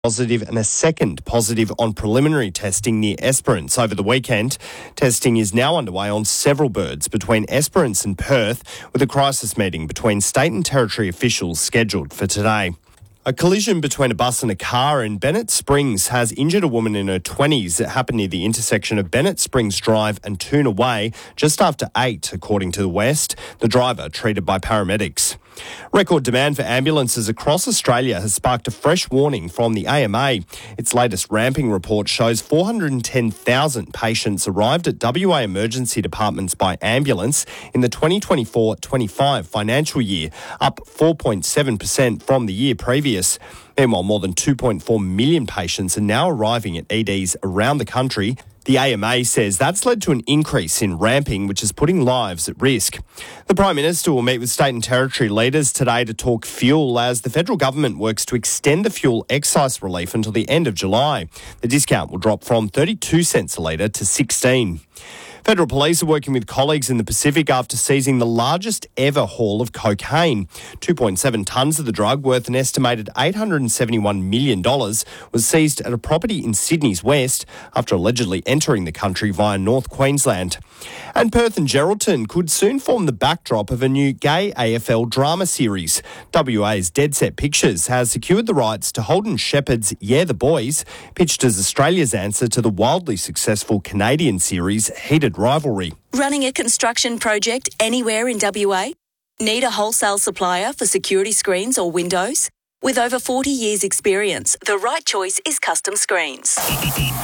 Positive and a second positive on preliminary testing near Esperance over the weekend. Testing is now underway on several birds between Esperance and Perth, with a crisis meeting between state and territory officials scheduled for today. A collision between a bus and a car in Bennett Springs has injured a woman in her 20s. It happened near the intersection of Bennett Springs Drive and Tuna Way just after 8, according to the West. The driver treated by paramedics. Record demand for ambulances across Australia has sparked a fresh warning from the AMA. Its latest ramping report shows 410,000 patients arrived at WA emergency departments by ambulance in the 2024-25 financial year, up 4.7% from the year previous. Meanwhile, more than 2.4 million patients are now arriving at EDs around the country. The AMA says that's led to an increase in ramping, which is putting lives at risk. The Prime Minister will meet with state and territory leaders today to talk fuel as the federal government works to extend the fuel excise relief until the end of July. The discount will drop from 32 cents a litre to 16. Federal police are working with colleagues in the Pacific after seizing the largest ever haul of cocaine. 2.7 tonnes of the drug, worth an estimated $871 million, was seized at a property in Sydney's west after allegedly entering the country via North Queensland. And Perth and Geraldton could soon form the backdrop of a new gay AFL drama series. WA's Dead Set Pictures has secured the rights to Holden Shepherd's Yeah the Boys, pitched as Australia's answer to the wildly successful Canadian series Heated Rivalry. Running a construction project anywhere in WA? Need a wholesale supplier for security screens or windows? With over 40 years' experience, the right choice is Custom Screens.